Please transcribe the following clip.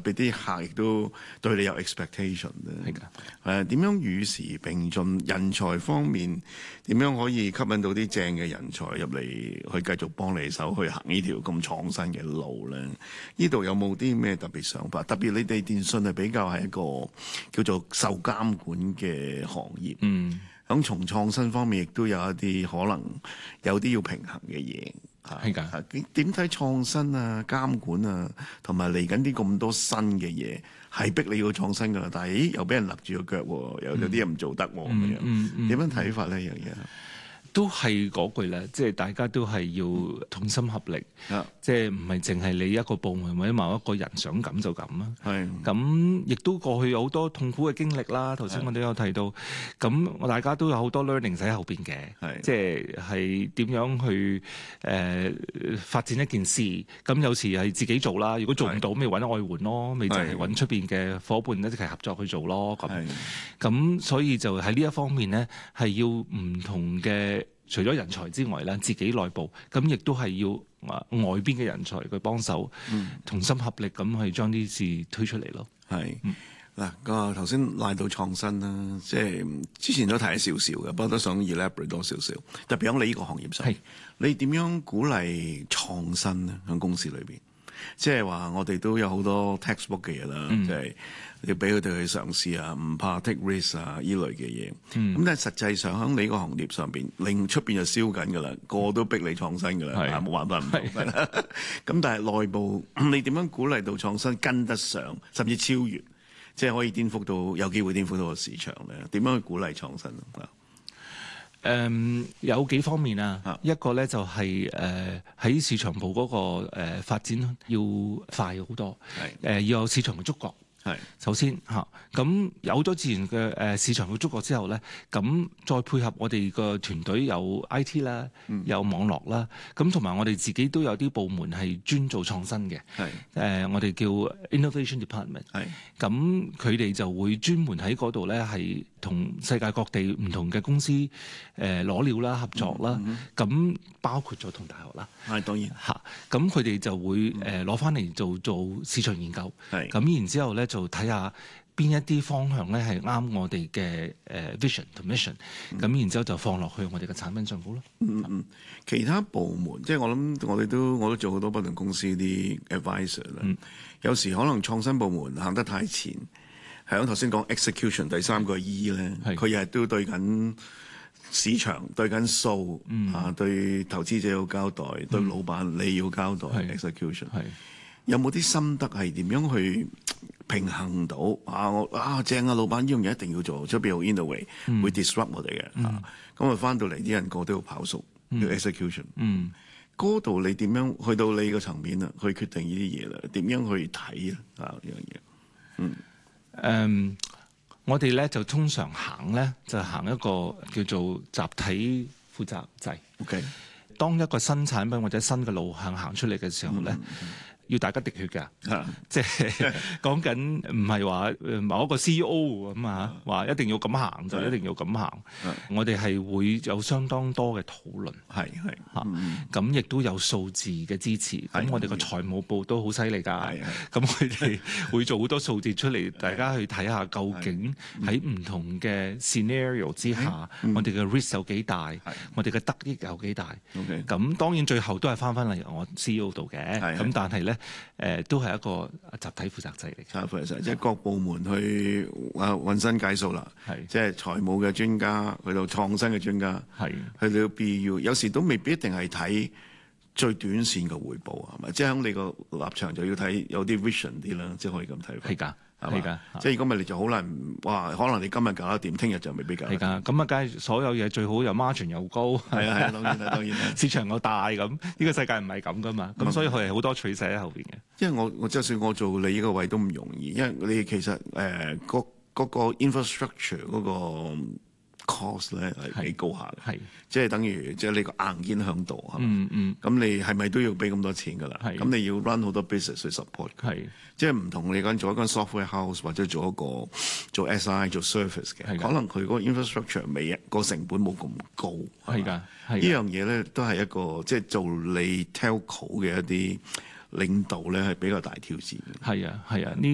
別啲客亦都對你有 expectation 咧。 係㗎。 點樣與時並進？人才方面點樣可以吸引到啲正嘅人才入嚟去繼續幫你手去行呢條咁創新嘅路咧？呢度有冇啲咩特別想法？特別你哋電訊係比較係一個叫做受監管嘅行業。響從創新方面亦都有一啲可能有啲要平衡嘅嘢。 係㗎。 點睇創新啊、監管啊，同埋嚟緊啲咁多新嘅嘢，係逼你要創新㗎啦。但係又俾人勒住個腳喎，有啲嘢唔做得喎咁樣。點樣睇法呢？樣嘢都係嗰句咧，即係大家都係要同心合力，即係唔係淨係你一個部門或者某一個人想咁就咁啊。咁亦都過去有好多痛苦嘅經歷啦。頭先我哋有提到，咁我大家都有好多 learning 喺後邊嘅，即係點樣去發展一件事。咁有時係自己做啦，如果做唔到，咪揾外援咯，咪就係揾出邊嘅伙伴一齊合作去做咯。咁所以就喺呢一方面呢，係要唔同嘅。除咗人才之外咧，自己內部咁亦都係要外邊嘅人才去幫手，同心合力咁去將啲事推出嚟咯。 嗱，個頭先賴到創新啦，即係之前都提咗少少嘅，不過都想 elaborate 多少少。特別喺你呢個行業上，你點樣鼓勵創新咧？喺公司裏邊，即係話我哋都有好多 textbook 嘅嘢啦，即係要俾佢哋去嘗試啊，唔怕 take risk 啊，依類嘅嘢。咁但係實際上喺你個行業上邊，另出邊就燒緊㗎啦，個都逼你創新㗎啦，冇辦法唔同㗎啦。咁但係內部你點樣鼓勵到創新跟得上，甚至超越，即係可以顛覆到有機會顛覆到個市場咧？點樣去鼓勵創新啊？ 有幾方面啊，一個咧就係喺市場部嗰個發展要快好多，要有市場嘅觸覺。首先咁有咗自然嘅市場嘅觸覺之後咧，咁再配合我哋個團隊有 IT 啦，有網絡啦，咁同埋我哋自己都有啲部門係專做創新嘅，我哋叫 Innovation Department，咁佢哋就會專門喺嗰度咧係同世界各地唔同嘅公司攞料啦、合作啦，咁包括咗同大學啦， 當然咁佢哋就會攞翻嚟做市場研究，咁然之後咧就睇下邊一啲方向咧係啱我哋嘅vision 同 mission，咁然之後就放落去我哋嘅產品上高咯。 其他部門即係我諗，我都做好多不同公司啲 advisor 啦。有時可能創新部門行得太前，係響頭先講 execution 第三個 E 咧，佢日日都對緊市場、對緊數對投資者要交代，對老闆你要交代 execution。有冇啲心得係點樣去平衡到正啊！老闆呢樣嘢一定要做，出邊有 innovate 會 disrupt 我哋嘅咁啊，翻到嚟啲人個都要跑數，要 execution。嗰度你點樣去到你個層面啦？去決定呢啲嘢啦？點樣去睇呢樣嘢？ 我哋咧就通常行咧就行一個叫做集體負責制。當一個新產品或者新嘅路向行出嚟嘅時候咧，要大家滴血㗎，即係講緊唔係話某一個 CEO 咁話一定要咁行就一定要咁行。我哋係會有相當多嘅討論，咁亦都有數字嘅支持。咁我哋個財務部都好犀利㗎，咁佢哋會做好多數字出嚟，大家去睇下究竟喺唔同嘅 scenario 之下，我哋嘅 risk 有幾大，我哋嘅得益有幾大。咁當然最後都係翻嚟我 CEO 度嘅，咁但係咧。都係一個集體負責制嚟， 即係各部門去渾身解數啦。即係財務嘅專家，去到創新嘅專家，去到 BU， 有時都未必一定係睇最短線嘅回報，係咪？即係喺你個立場就要睇有啲 vision 啲啦，即係可以咁睇法。 係㗎。 即係如果咪你就好難可能你今日搞得掂，聽日就未必搞得掂。 係㗎，咁啊，梗係所有嘢最好又 margin 又高， 當然市場又大咁，呢個世界唔係咁㗎嘛，咁所以佢係好多取捨喺後邊嘅。 因為我就算我做你呢個位都唔容易，因為你其實嗰個 infrastructure 嗰個 cost 咧係幾高下嘅，即係等於即係你個硬件響度係嘛，咁你係咪都要俾咁多錢㗎啦？咁你要 run 好多 business 去 support，即係唔同你講做一間 software house 或者做SI 做 service 嘅，可能佢嗰個 infrastructure 個成本冇咁高。係㗎，呢樣嘢咧都係一個即係做你 telco 嘅一啲領導咧係比較大挑戰。係啊。